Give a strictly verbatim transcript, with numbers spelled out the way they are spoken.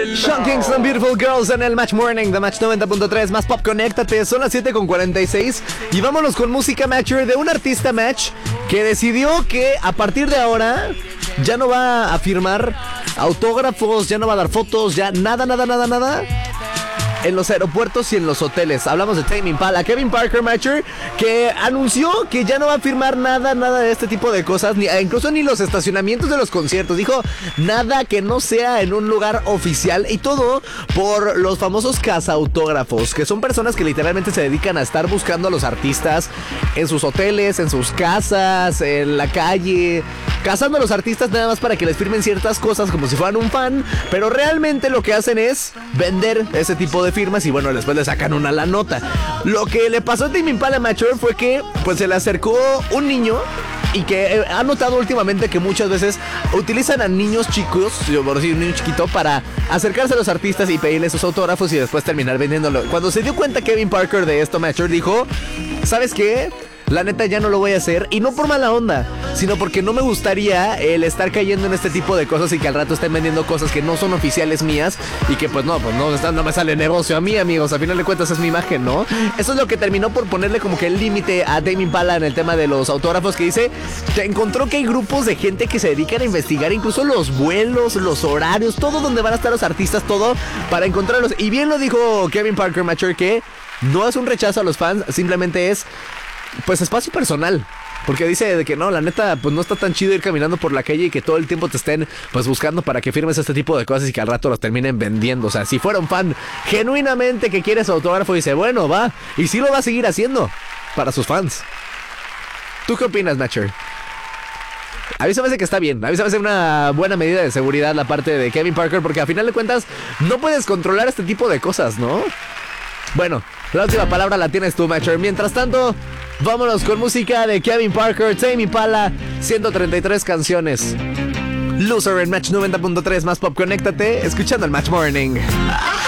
Sean Kingston, Beautiful Girls en el Match Morning de Match noventa punto tres, más pop, conéctate. Son las siete con cuarenta y seis y vámonos con música Matcher de un artista Match que decidió que a partir de ahora ya no va a firmar autógrafos, ya no va a dar fotos, ya nada, nada, nada, nada en los aeropuertos y en los hoteles. Hablamos de Tame Impala, Kevin Parker Matcher, que anunció que ya no va a firmar nada, nada de este tipo de cosas, ni, incluso ni los estacionamientos de los conciertos. Dijo nada que no sea en un lugar oficial, y todo por los famosos cazautógrafos, que son personas que literalmente se dedican a estar buscando a los artistas en sus hoteles, en sus casas, en la calle, cazando a los artistas nada más para que les firmen ciertas cosas como si fueran un fan, pero realmente lo que hacen es vender ese tipo de firmas y bueno, después le sacan una la nota. Lo que le pasó a Tame Impala Matcher fue que pues se le acercó un niño y que eh, ha notado últimamente que muchas veces utilizan a niños chicos, yo por decir un niño chiquito, para acercarse a los artistas y pedirles sus autógrafos y después terminar vendiéndolo. Cuando se dio cuenta Kevin Parker de esto, Matcher dijo, ¿sabes qué? La neta ya no lo voy a hacer, y no por mala onda, sino porque no me gustaría el estar cayendo en este tipo de cosas y que al rato estén vendiendo cosas que no son oficiales mías y que pues no, pues no, no me sale negocio a mí, amigos. Al final de cuentas es mi imagen, ¿no? Eso es lo que terminó por ponerle como que el límite a Tame Impala en el tema de los autógrafos, que dice, te encontró que hay grupos de gente que se dedican a investigar incluso los vuelos, los horarios, todo donde van a estar los artistas, todo para encontrarlos. Y bien lo dijo Kevin Parker Matcher, que no es un rechazo a los fans, simplemente es pues espacio personal, porque dice de que no, la neta, pues no está tan chido ir caminando por la calle y que todo el tiempo te estén pues buscando para que firmes este tipo de cosas y que al rato los terminen vendiendo. O sea, si fuera un fan genuinamente que quiere su autógrafo, dice, bueno, va, y sí lo va a seguir haciendo para sus fans. ¿Tú qué opinas, Matcher? A mí se me hace que está bien, a mí se me hace una buena medida de seguridad la parte de Kevin Parker, porque a final de cuentas no puedes controlar este tipo de cosas, ¿no? Bueno, la última palabra la tienes tú, Matcher. Mientras tanto, vámonos con música de Kevin Parker, Tame Impala, ciento treinta y tres canciones. Loser en Match noventa punto tres, más pop, conéctate, escuchando el Match Morning.